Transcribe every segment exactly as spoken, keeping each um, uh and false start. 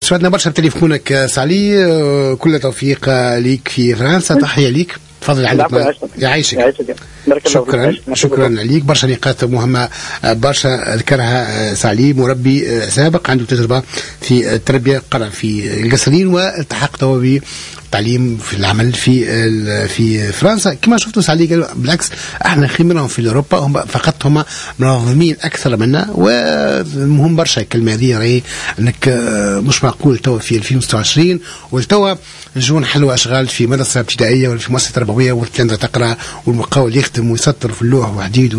سعدنا برشا بتليفونك سعلي، كل توفيق ليك في فرنسا، تحية ليك، تفضل عليك. يعيشك. شكرا شكرا ليك. برشا نقاط مهمة برشا ذكرها سعلي، مربي سابق عنده تجربة في التربية، قرأ في القصرين والتحق توا بالتعليم في العمل في في فرنسا. كما شفتوا سعلي قالوا بالعكس احنا خير منهم في اوروبا، هم فقط هم منظمين اكثر منا. والمهم برشا الكلمه هذه راهي انك مش معقول توا في ألفين وستة وعشرين والتوا نجوا نحلوا اشغال في مدرسه ابتدائيه ولا في مؤسسه تربويه والتلامذه تقرا والمقاول يخدم ويسطر في اللوح وحديد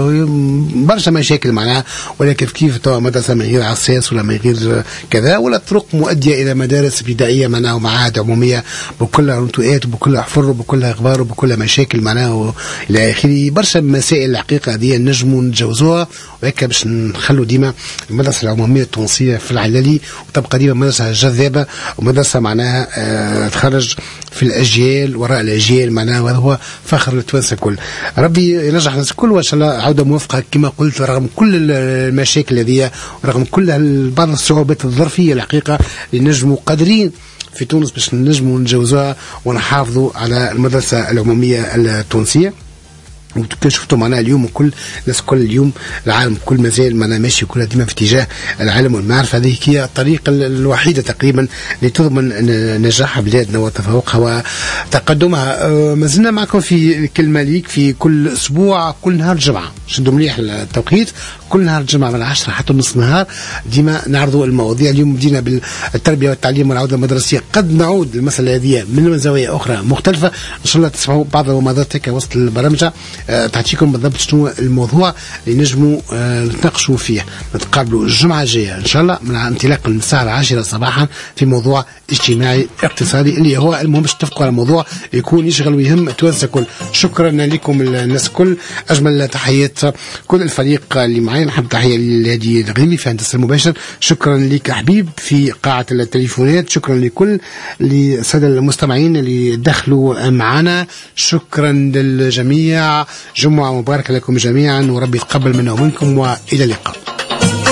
وبرشا مشاكل معناها. ولا كيف كيف توا مدرسه من غير عساس ولا من غير كذا، ولا طرق مؤديه الى مدارس ابتدائيه معناها ومعاهد عموميه بكلها رنتوئات وبكلها حفر وبكلها اخبار وبكلها مشاكل معناها الى اخره. برشا مسائل الحقيقه هذه نجموا نتجاوزوها، وهيك باش نخلوا ديما المدرسه العموميه التونسيه في العلالي وتبقى ديما مدرسه جذابه ومدرسه معناها آه تخرج في الاجيال وراء الاجيال معناها، وهذا هو فخر التوانسه الكل. ربي ينجح الناس الكل وان شاء الله عوده موفقه كما قلت، رغم كل المشاكل هذه ورغم كل بعض الصعوبات الظرفيه الحقيقه اللي نجموا قادرين في تونس باش نجموا نتجاوزوها ونحافظوا على المدرسة العمومية التونسية. وكل شفتوا معناها اليوم وكل الناس كل اليوم العالم كل مازال معناها ماشي كلها ديما في اتجاه العلم والمعرفة. هذه هي الطريقة الوحيدة تقريبا اللي تضمن نجاح بلادنا وتفوقها وتقدمها. ما زلنا معكم في كلمة ليك في كل أسبوع كل نهار جمعة، شدوا مليح التوقيت، كل نهار جمعة من عشرة حتى نص نهار ديما نعرضوا المواضيع. اليوم بدينا بالتربية والتعليم والعودة المدرسية، قد نعود للمسألة هذه من زاوية أخرى مختلفة. إن شاء الله تسمعوا بعض المماضات هيك وسط البرامج تعطيكم بالضبط شنو الموضوع اللي نجموا نتناقشوا فيه. نتقابلوا الجمعة الجاية إن شاء الله من انطلاق من الساعة العاشرة صباحا في موضوع اجتماعي اقتصادي اللي هو المهم باش تتفقوا على موضوع يكون يشغل ويهم التوانسة الكل. شكرا لكم الناس الكل، أجمل تحيات كل الفريق اللي معي. نحب تحية لهادي الغريمي في هندسة المباشر، شكرا لك حبيب في قاعة التليفونات، شكرا لكل السادة المستمعين اللي دخلوا معنا، شكرا للجميع. جمعة مباركة لكم جميعا وربي يتقبل منا ومنكم وإلى اللقاء.